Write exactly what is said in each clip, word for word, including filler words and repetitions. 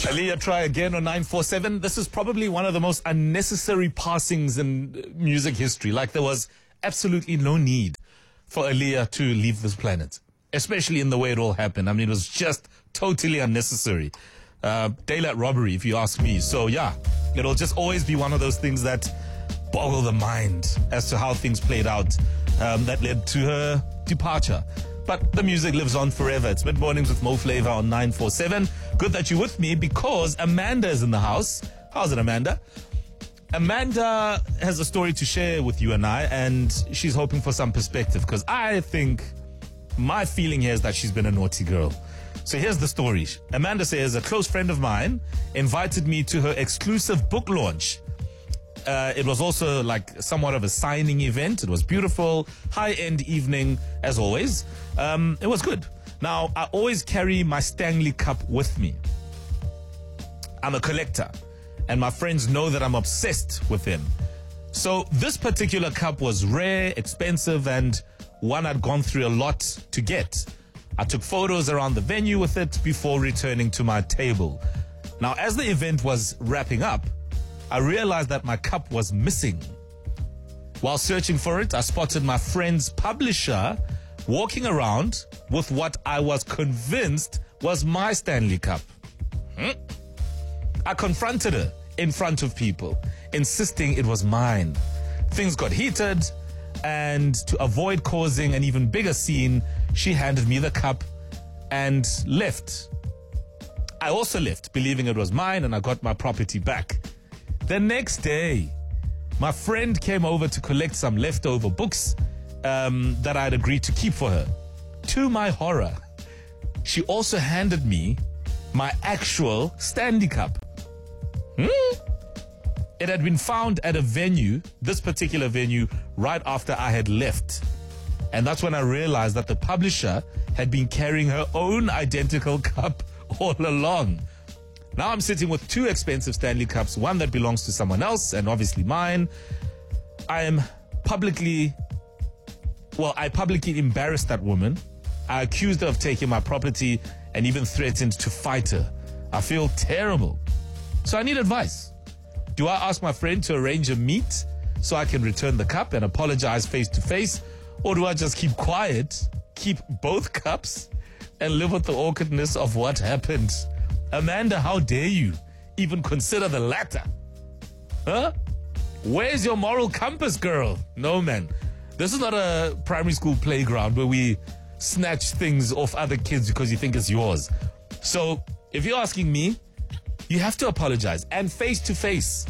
Aaliyah, try again on nine four seven. This is probably one of the most unnecessary passings in music history. Like, there was absolutely no need for Aaliyah to leave this planet, especially in the way it all happened. I mean, it was just totally unnecessary. Uh, daylight robbery, if you ask me. So, yeah, it'll just always be one of those things that boggle the mind as to how things played out um, that led to her departure. But the music lives on forever. It's Mid Mornings with Mo Flavor on nine four seven. Good that you're with me because Amanda is in the house. How's it, Amanda? Amanda has a story to share with you and I, and she's hoping for some perspective because I think my feeling here is that she's been a naughty girl. So here's the story. Amanda says a close friend of mine invited me to her exclusive book launch. Uh, it was also like somewhat of a signing event. It was beautiful, high-end evening, as always. Um, it was good. Now, I always carry my Stanley Cup with me. I'm a collector, and my friends know that I'm obsessed with him. So this particular cup was rare, expensive, and one I'd gone through a lot to get. I took photos around the venue with it before returning to my table. Now, as the event was wrapping up, I realized that my cup was missing. While searching for it, I spotted my friend's publisher walking around with what I was convinced was my Stanley Cup. Hmm? I confronted her in front of people, insisting it was mine. Things got heated, and to avoid causing an even bigger scene, she handed me the cup and left. I also left, believing it was mine, and I got my property back. The next day, my friend came over to collect some leftover books um, that I had agreed to keep for her. To my horror, she also handed me my actual Stanley Cup. Hmm? It had been found at a venue, this particular venue, right after I had left. And that's when I realized that the publisher had been carrying her own identical cup all along. Now I'm sitting with two expensive Stanley Cups, one that belongs to someone else and obviously mine. I am publicly, well, I publicly embarrassed that woman. I accused her of taking my property and even threatened to fight her. I feel terrible. So I need advice. Do I ask my friend to arrange a meet so I can return the cup and apologize face to face? Or do I just keep quiet, keep both cups, and live with the awkwardness of what happened? Amanda, how dare you even consider the latter? Huh? Where's your moral compass, girl? No, man. This is not a primary school playground where we snatch things off other kids because you think it's yours. So, if you're asking me, you have to apologize, and face to face.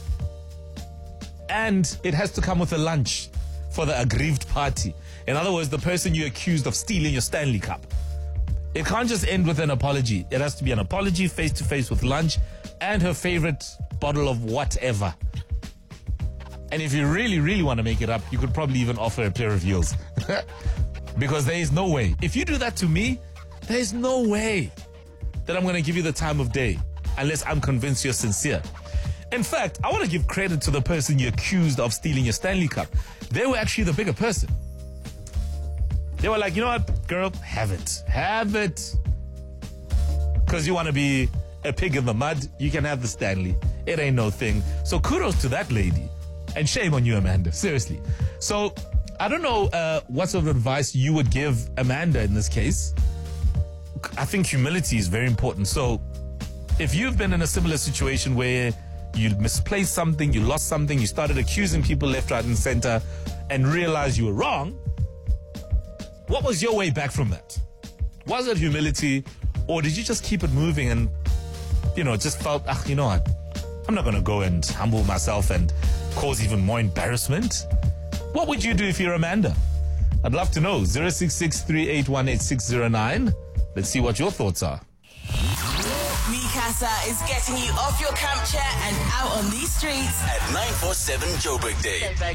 And it has to come with a lunch for the aggrieved party. In other words, the person you accused of stealing your Stanley Cup. It can't just end with an apology. It has to be an apology, face-to-face with lunch, and her favorite bottle of whatever. And if you really, really want to make it up, you could probably even offer a pair of heels. Because there is no way. If you do that to me, there is no way that I'm going to give you the time of day unless I'm convinced you're sincere. In fact, I want to give credit to the person you accused of stealing your Stanley Cup. They were actually the bigger person. They were like, you know what, girl, have it. Have it. Because you want to be a pig in the mud, you can have the Stanley. It ain't no thing. So kudos to that lady. And shame on you, Amanda. Seriously. So, I don't know uh, what sort of advice you would give Amanda in this case. I think humility is very important. So, if you've been in a similar situation where you misplaced something, you lost something, you started accusing people left, right, and center, and realized you were wrong, what was your way back from that? Was it humility, or did you just keep it moving and, you know, just felt, ah, you know what, I'm not going to go and humble myself and cause even more embarrassment? What would you do if you're Amanda? I'd love to know. zero six six, three eight one, eight six zero nine. Let's see what your thoughts are. Mikasa is getting you off your camp chair and out on these streets at nine four seven Joburg Day.